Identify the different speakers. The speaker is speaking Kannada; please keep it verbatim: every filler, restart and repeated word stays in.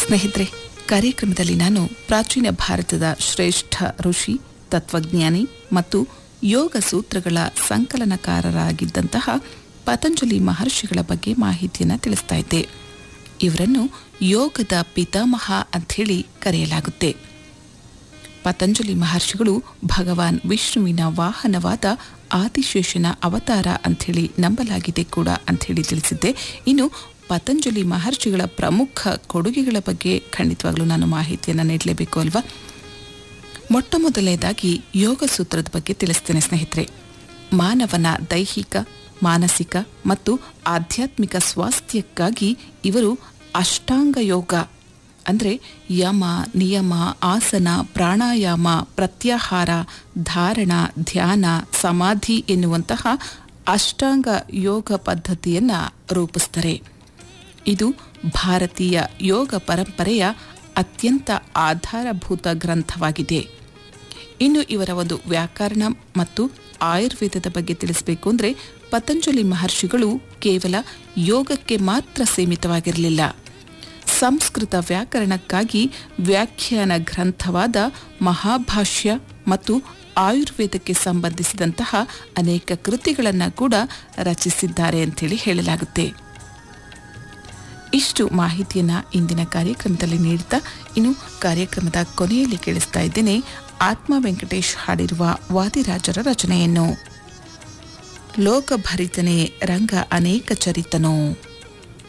Speaker 1: ಸ್ನೇಹಿತರೆ, ಕಾರ್ಯಕ್ರಮದಲ್ಲಿ ನಾನು ಪ್ರಾಚೀನ ಭಾರತದ ಶ್ರೇಷ್ಠ ಋಷಿ, ತತ್ವಜ್ಞಾನಿ ಮತ್ತು ಯೋಗ ಸೂತ್ರಗಳ ಸಂಕಲನಕಾರರಾಗಿದ್ದಂತಹ ಪತಂಜಲಿ ಮಹರ್ಷಿಗಳ ಬಗ್ಗೆ ಮಾಹಿತಿಯನ್ನು ತಿಳಿಸ್ತಾ ಇದ್ದೆ. ಇವರನ್ನು ಯೋಗದ ಪಿತಾಮಹ ಅಂಥೇಳಿ ಕರೆಯಲಾಗುತ್ತೆ. ಪತಂಜಲಿ ಮಹರ್ಷಿಗಳು ಭಗವಾನ್ ವಿಷ್ಣುವಿನ ವಾಹನವಾದ ಆದಿಶೇಷನ ಅವತಾರ ಅಂಥೇಳಿ ನಂಬಲಾಗಿದೆ ಕೂಡ ಅಂಥೇಳಿ ತಿಳಿಸಿದ್ದೆ. ಇನ್ನು ಪತಂಜಲಿ ಮಹರ್ಷಿಗಳ ಪ್ರಮುಖ ಕೊಡುಗೆಗಳ ಬಗ್ಗೆ ಖಂಡಿತವಾಗ್ಲೂ ನಾನು ಮಾಹಿತಿಯನ್ನು ನೀಡಲೇಬೇಕು ಅಲ್ವಾ. ಮೊಟ್ಟ ಮೊದಲನೇದಾಗಿ ಯೋಗ ಸೂತ್ರದ ಬಗ್ಗೆ ತಿಳಿಸ್ತೇನೆ ಸ್ನೇಹಿತರೆ. ಮಾನವನ ದೈಹಿಕ, ಮಾನಸಿಕ ಮತ್ತು ಆಧ್ಯಾತ್ಮಿಕ ಸ್ವಾಸ್ಥ್ಯಕ್ಕಾಗಿ ಇವರು ಅಷ್ಟಾಂಗ ಯೋಗ ಅಂದರೆ ಯಮ, ನಿಯಮ, ಆಸನ, ಪ್ರಾಣಾಯಾಮ, ಪ್ರತ್ಯಾಹಾರ, ಧಾರಣ, ಧ್ಯಾನ, ಸಮಾಧಿ ಎನ್ನುವಂತಹ ಅಷ್ಟಾಂಗ ಯೋಗ ಪದ್ಧತಿಯನ್ನು ರೂಪಿಸ್ತಾರೆ. ಇದು ಭಾರತೀಯ ಯೋಗ ಪರಂಪರೆಯ ಅತ್ಯಂತ ಆಧಾರಭೂತ ಗ್ರಂಥವಾಗಿದೆ. ಇನ್ನು ಇವರ ಒಂದು ವ್ಯಾಕರಣ ಮತ್ತು ಆಯುರ್ವೇದದ ಬಗ್ಗೆ ತಿಳಿಸಬೇಕು ಅಂದರೆ ಪತಂಜಲಿ ಮಹರ್ಷಿಗಳು ಕೇವಲ ಯೋಗಕ್ಕೆ ಮಾತ್ರ ಸೀಮಿತವಾಗಿರಲಿಲ್ಲ. ಸಂಸ್ಕೃತ ವ್ಯಾಕರಣಕ್ಕಾಗಿ ವ್ಯಾಖ್ಯಾನ ಗ್ರಂಥವಾದ ಮಹಾಭಾಷ್ಯ ಮತ್ತು ಆಯುರ್ವೇದಕ್ಕೆ ಸಂಬಂಧಿಸಿದಂತಹ ಅನೇಕ ಕೃತಿಗಳನ್ನು ಕೂಡ ರಚಿಸಿದ್ದಾರೆ ಅಂತೇಳಿ ಹೇಳಲಾಗುತ್ತೆ. ಇಷ್ಟು ಮಾಹಿತಿಯನ್ನು ಇಂದಿನ ಕಾರ್ಯಕ್ರಮದಲ್ಲಿ ನೀಡ್ತಾ ಇನ್ನು ಕಾರ್ಯಕ್ರಮದ ಕೊನೆಯಲ್ಲಿ ಕೇಳಿಸ್ತಾ ಇದ್ದೇನೆ ಆತ್ಮ ವೆಂಕಟೇಶ್ ಹಾಡಿರುವ ವಾದಿರಾಜರ ರಚನೆಯನ್ನು. ಲೋಕಭರಿತನೇ ರಂಗ ಅನೇಕ ಚರಿತನೋ.